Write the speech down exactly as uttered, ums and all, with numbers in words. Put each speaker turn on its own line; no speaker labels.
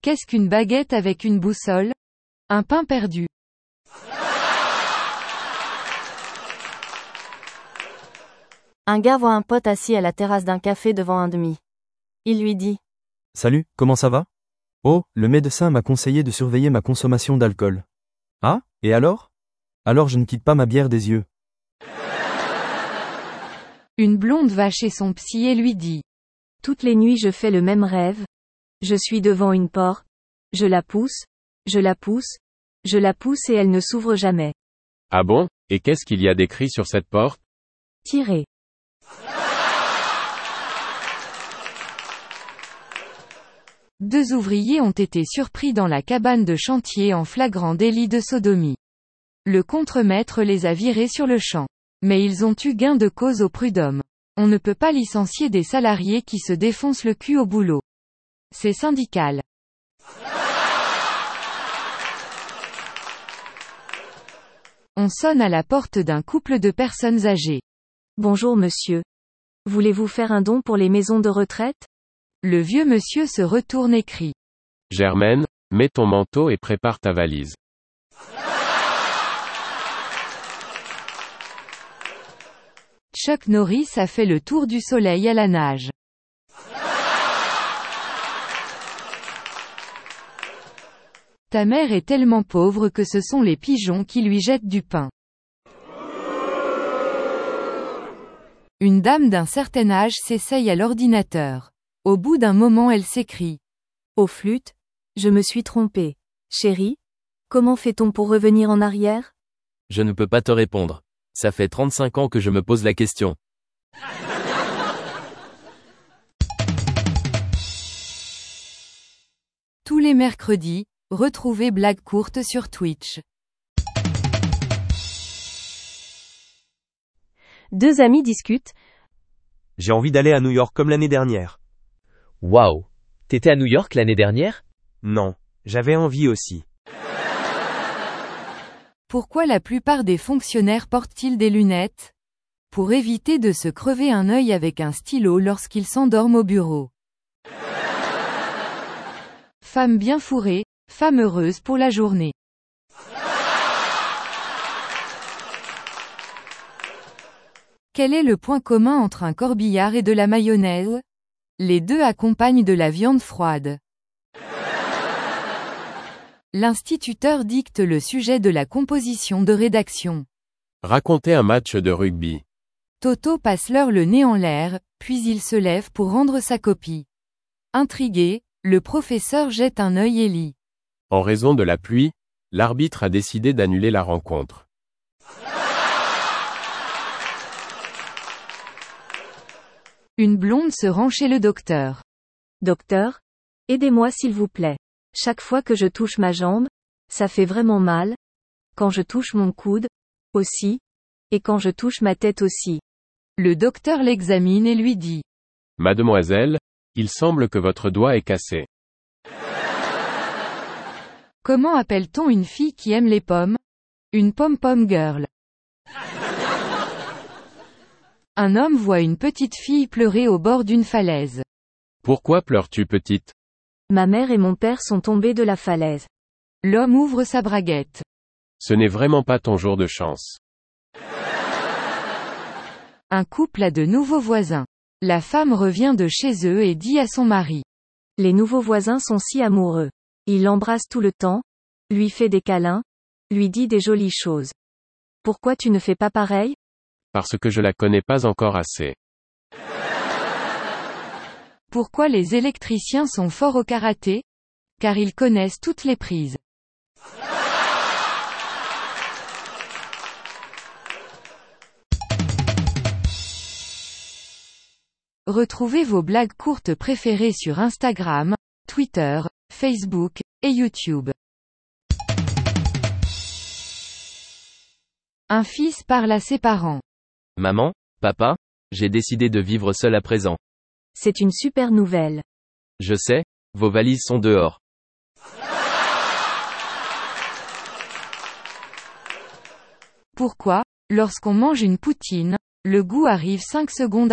Qu'est-ce qu'une baguette avec une boussole? Un pain perdu.
Un gars voit un pote assis à la terrasse d'un café devant un demi. Il lui dit:
Salut, comment ça va? Oh, le médecin m'a conseillé de surveiller ma consommation d'alcool. Ah, et alors? Alors je ne quitte pas ma bière des yeux.
Une blonde va chez son psy et lui dit:
Toutes les nuits je fais le même rêve. Je suis devant une porte. Je la pousse. Je la pousse. Je la pousse et elle ne s'ouvre jamais.
Ah bon? Et qu'est-ce qu'il y a d'écrit sur cette porte?
Tirez.
Deux ouvriers ont été surpris dans la cabane de chantier en flagrant délit de sodomie. Le contremaître les a virés sur le champ. Mais ils ont eu gain de cause au prud'homme. On ne peut pas licencier des salariés qui se défoncent le cul au boulot. C'est syndical. On sonne à la porte d'un couple de personnes âgées.
Bonjour monsieur. Voulez-vous faire un don pour les maisons de retraite?
Le vieux monsieur se retourne et crie:
Germaine, mets ton manteau et prépare ta valise.
Chuck Norris a fait le tour du soleil à la nage. Ta mère est tellement pauvre que ce sont les pigeons qui lui jettent du pain. Une dame d'un certain âge s'essaye à l'ordinateur. Au bout d'un moment elle s'écrie:
Au flûte, je me suis trompée. Chérie, comment fait-on pour revenir en arrière?
Je ne peux pas te répondre. Ça fait trente-cinq ans que je me pose la question.
Tous les mercredis, retrouvez Blague courte sur Twitch.
Deux amis discutent.
J'ai envie d'aller à New York comme l'année dernière.
Waouh! T'étais à New York l'année dernière?
Non, j'avais envie aussi.
Pourquoi la plupart des fonctionnaires portent-ils des lunettes? Pour éviter de se crever un œil avec un stylo lorsqu'ils s'endorment au bureau. Femme bien fourrée, femme heureuse pour la journée. Quel est le point commun entre un corbillard et de la mayonnaise? Les deux accompagnent de la viande froide. L'instituteur dicte le sujet de la composition de rédaction.
Racontez un match de rugby.
Toto passe l'heure le nez en l'air, puis il se lève pour rendre sa copie. Intrigué, le professeur jette un œil et lit:
En raison de la pluie, l'arbitre a décidé d'annuler la rencontre.
Une blonde se rend chez le docteur.
Docteur, aidez-moi s'il vous plaît. Chaque fois que je touche ma jambe, ça fait vraiment mal. Quand je touche mon coude, aussi. Et quand je touche ma tête aussi.
Le docteur l'examine et lui dit:
Mademoiselle, il semble que votre doigt est cassé.
Comment appelle-t-on une fille qui aime les pommes? Une pom-pom girl. Un homme voit une petite fille pleurer au bord d'une falaise.
Pourquoi pleures-tu, petite?
Ma mère et mon père sont tombés de la falaise.
L'homme ouvre sa braguette.
Ce n'est vraiment pas ton jour de chance.
Un couple a de nouveaux voisins. La femme revient de chez eux et dit à son mari:
Les nouveaux voisins sont si amoureux. Il l'embrasse tout le temps, lui fait des câlins, lui dit des jolies choses. Pourquoi tu ne fais pas pareil?
Parce que je la connais pas encore assez.
Pourquoi les électriciens sont forts au karaté? Car ils connaissent toutes les prises. Retrouvez vos blagues courtes préférées sur Instagram, Twitter, Facebook, et YouTube. Un fils parle à ses parents.
Maman, papa, j'ai décidé de vivre seul à présent.
C'est une super nouvelle.
Je sais, vos valises sont dehors.
Pourquoi, lorsqu'on mange une poutine, le goût arrive cinq secondes